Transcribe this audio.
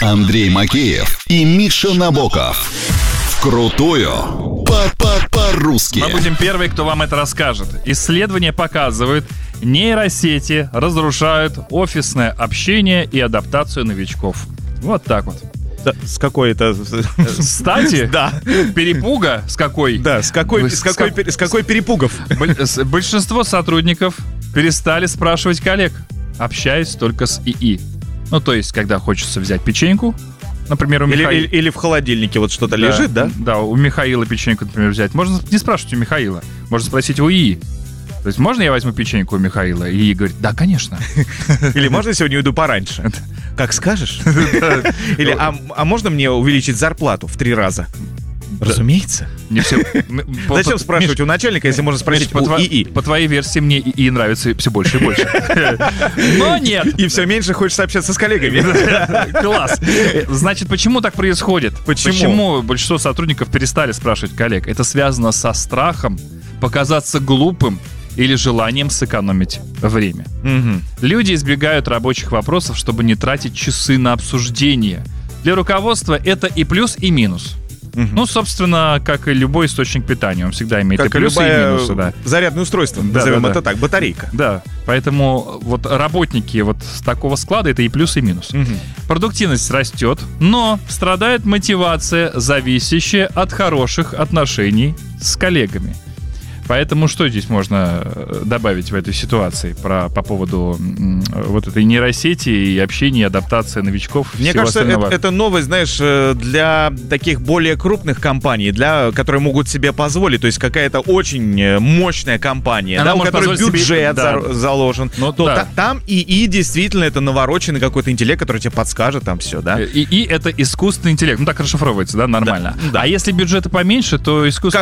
Андрей Макеев и Миша Набоков. Вкрутую по-русски. Мы будем первые, кто вам это расскажет. Исследования показывают, нейросети разрушают офисное общение и адаптацию новичков. Вот так вот. С какой-то стати? Да. Перепуга? С какой? Да, с какой перепугов? Большинство сотрудников перестали спрашивать коллег, общаясь только с ИИ. Ну, то есть, когда хочется взять печеньку, например, у Михаила... Или в холодильнике вот что-то лежит, да? Да, у Михаила печеньку, например, взять. Можно не спрашивать у Михаила, можно спросить у ИИ. То есть, можно я возьму печеньку у Михаила? И ИИ говорит, да, конечно. Или можно я сегодня уйду пораньше? Как скажешь. Или, а можно мне увеличить зарплату в 3 раза? Разумеется. Зачем спрашивать у начальника, если можно спросить у ИИ? По твоей версии, мне ИИ нравится все больше и больше. Но нет. И все меньше хочешь общаться с коллегами. Класс. Значит, почему так происходит? Почему большинство сотрудников перестали спрашивать коллег? Это связано со страхом показаться глупым или желанием сэкономить время. Люди избегают рабочих вопросов, чтобы не тратить часы на обсуждение. Для руководства это и плюс, и минус. Ну, собственно, как и любой источник питания, он всегда имеет и плюсы, и минусы. Да. Зарядное устройство, назовем это так, батарейка. Да, поэтому вот работники вот с такого склада — это и плюс, и минус. Продуктивность растет, но страдает мотивация, зависящая от хороших отношений с коллегами. Поэтому что здесь можно добавить в этой ситуации по поводу вот этой нейросети и общения, и адаптации новичков? Мне кажется, это новость, знаешь, для таких более крупных компаний, которые могут себе позволить. То есть какая-то очень мощная компания, у которой бюджет заложен. Там ИИ действительно это навороченный какой-то интеллект, который тебе подскажет там все, да? ИИ — это искусственный интеллект. Ну так расшифровывается, да, нормально. Да. А если бюджета поменьше, то искусственный